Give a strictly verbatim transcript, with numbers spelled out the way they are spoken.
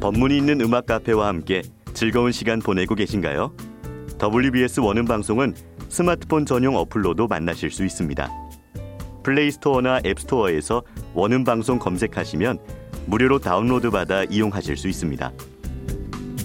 법문이 있는 음악 카페와 함께 즐거운 시간 보내고 계신가요? 더블유비에스 원음 방송은 스마트폰 전용 어플로도 만나실 수 있습니다. 플레이스토어나 앱스토어에서 원음 방송 검색하시면 무료로 다운로드 받아 이용하실 수 있습니다.